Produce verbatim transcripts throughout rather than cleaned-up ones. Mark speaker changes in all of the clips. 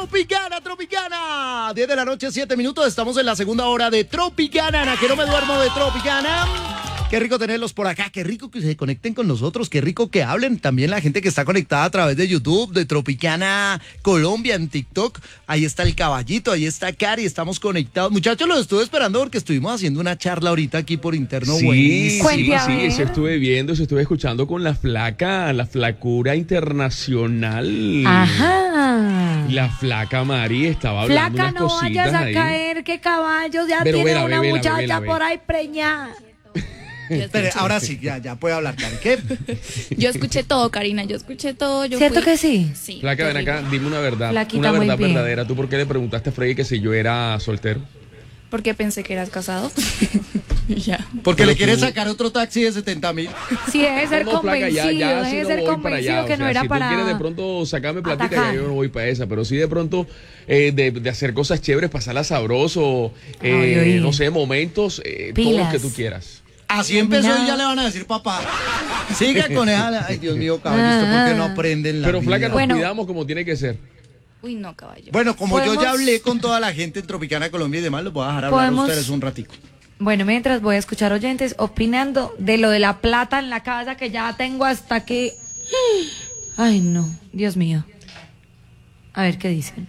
Speaker 1: Tropicana, Tropicana. diez de la noche, siete minutos. Estamos en la segunda hora de Tropicana. Ana, que no me duermo de Tropicana. Qué rico tenerlos por acá, qué rico que se conecten con nosotros, qué rico que hablen también la gente que está conectada a través de YouTube, de Tropicana Colombia, en TikTok. Ahí está el caballito, ahí está Cari, estamos conectados. Muchachos, los estuve esperando porque estuvimos haciendo una charla ahorita aquí por interno.
Speaker 2: Sí,
Speaker 1: buenísima.
Speaker 2: sí, sí, eso estuve viendo, eso estuve escuchando con la flaca, la flacura internacional.
Speaker 3: Ajá.
Speaker 2: La flaca Mari estaba hablando
Speaker 3: Flaca,
Speaker 2: unas
Speaker 3: no
Speaker 2: cositas
Speaker 3: vayas a
Speaker 2: ahí.
Speaker 3: caer, que caballos ya
Speaker 2: Pero
Speaker 3: tiene
Speaker 2: vela,
Speaker 3: una
Speaker 2: vela,
Speaker 3: muchacha
Speaker 2: vela, vela.
Speaker 3: por ahí preñada.
Speaker 1: Espere, ahora sí, ya, ya puede hablar, Cari. ¿Qué?
Speaker 4: Yo escuché todo, Karina, yo escuché todo. Yo
Speaker 3: ¿Cierto
Speaker 4: fui...
Speaker 3: que sí?
Speaker 4: Sí.
Speaker 2: Flaca, ven acá, dime una verdad,
Speaker 3: Flaquita,
Speaker 2: una
Speaker 3: muy
Speaker 2: verdad
Speaker 3: bien.
Speaker 2: verdadera. ¿Tú por qué le preguntaste a Freddy que si yo era soltero?
Speaker 4: Porque pensé que eras casado. Ya.
Speaker 1: Porque
Speaker 2: Pero
Speaker 1: le quiere
Speaker 2: tú-
Speaker 1: sacar otro taxi de setenta mil.
Speaker 3: Sí, debe ser
Speaker 2: No, no, flaca,
Speaker 3: convencido,
Speaker 2: ya, ya,
Speaker 3: debe
Speaker 2: sí no
Speaker 3: ser
Speaker 2: voy para
Speaker 3: convencido
Speaker 2: allá.
Speaker 3: que
Speaker 2: O
Speaker 3: no
Speaker 2: sea,
Speaker 3: era
Speaker 2: si
Speaker 3: para
Speaker 2: tú quieres de pronto sacarme platica,
Speaker 3: atacar.
Speaker 2: ya yo no voy para esa. Pero sí de pronto eh, de, de hacer cosas chéveres, pasarla sabroso, eh,
Speaker 3: Ay, oí.
Speaker 2: no sé, momentos, eh, todo lo
Speaker 3: Pilas.
Speaker 2: que tú quieras.
Speaker 1: Así empezó
Speaker 3: Mira.
Speaker 1: y ya le van a decir papá. Siga con esa. Ay, Dios mío, caballito, ¿por qué no aprenden la
Speaker 2: Pero
Speaker 1: vida?
Speaker 2: flaca, nos
Speaker 3: Bueno.
Speaker 2: cuidamos como tiene que ser.
Speaker 4: Uy, no, caballo.
Speaker 1: Bueno, como yo
Speaker 3: Podemos-
Speaker 1: ya hablé con toda la gente en Tropicana Colombia y demás, los voy a dejar hablar a
Speaker 3: Podemos-
Speaker 1: ustedes un ratico.
Speaker 3: Bueno, mientras voy a escuchar oyentes opinando de lo de la plata en la casa que ya tengo hasta que... Ay, no, Dios mío. A ver qué dicen.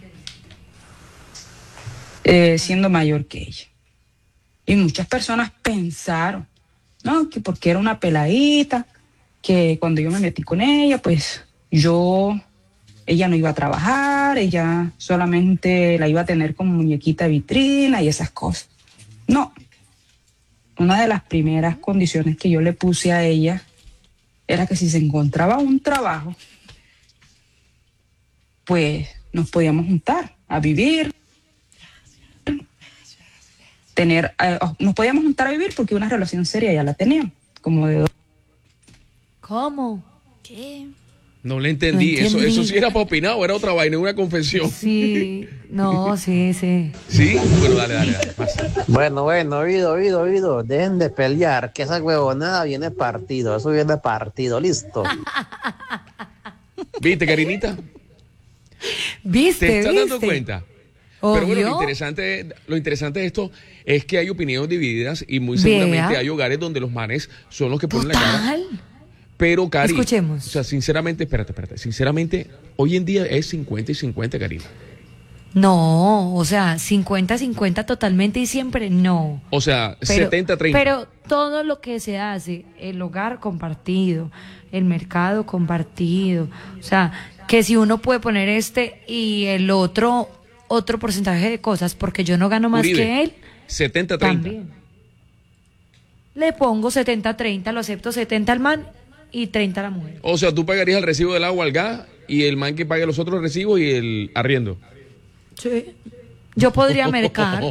Speaker 5: eh, siendo mayor que ella. Y muchas personas pensaron, ¿no? Que porque era una peladita, que cuando yo me metí con ella, pues yo, ella no iba a trabajar, ella solamente la iba a tener como muñequita de vitrina y esas cosas. No. Una de las primeras condiciones que yo le puse a ella era que si se encontraba un trabajo, pues nos podíamos juntar a vivir. Tener, eh, nos podíamos juntar a vivir porque una relación seria ya la teníamos, como de dos.
Speaker 3: ¿Cómo?
Speaker 4: ¿Qué?
Speaker 2: No le entendí.
Speaker 3: No
Speaker 2: eso,
Speaker 3: entendí.
Speaker 2: eso sí era para opinar o era otra vaina, una confesión.
Speaker 3: Sí, no, sí, sí.
Speaker 2: ¿Sí? Bueno, dale, dale, dale. Pasa.
Speaker 6: Bueno, bueno, oído, oído, oído. Dejen de pelear, que esa huevonada viene partido. Eso viene partido, listo.
Speaker 2: ¿Viste, Karinita?
Speaker 3: ¿Viste,
Speaker 2: ¿Te estás dando
Speaker 3: viste?
Speaker 2: cuenta? Pero bueno, lo
Speaker 3: Obvio.
Speaker 2: interesante, lo interesante de esto es que hay opiniones divididas y muy
Speaker 3: Vea.
Speaker 2: seguramente hay hogares donde los manes son los que ponen la cara.
Speaker 3: Total.
Speaker 2: Pero, Cari,
Speaker 3: Escuchemos.
Speaker 2: o sea, sinceramente, espérate, espérate, sinceramente, hoy en día es cincuenta y cincuenta, Karina.
Speaker 3: No, o sea, cincuenta cincuenta totalmente y siempre no.
Speaker 2: O sea,
Speaker 3: Pero-
Speaker 2: setenta treinta.
Speaker 3: Pero todo lo que se hace, el hogar compartido, el mercado compartido, o sea, que si uno puede poner este y el otro, otro porcentaje de cosas, porque yo no gano más
Speaker 2: Uribe,
Speaker 3: que él,
Speaker 2: setenta treinta.
Speaker 3: también. Le pongo setenta treinta, lo acepto setenta al man y treinta a la mujer.
Speaker 2: O sea, tú pagarías el recibo del agua, al gas y el man que pague los otros recibos y el arriendo.
Speaker 3: Sí. Yo podría mercar.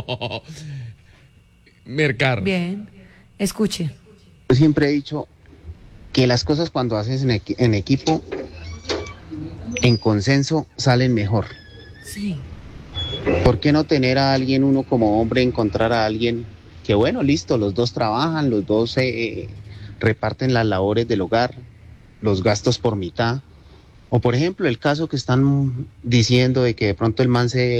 Speaker 2: Mercar.
Speaker 3: Bien. Escuche.
Speaker 6: Yo siempre he dicho que las cosas cuando haces en, equi- en equipo, en consenso, salen mejor.
Speaker 3: Sí.
Speaker 6: ¿Por qué no tener a alguien, uno como hombre, encontrar a alguien que, bueno, listo, los dos trabajan, los dos eh, reparten las labores del hogar, los gastos por mitad? O por ejemplo, el caso que están diciendo de que de pronto el man se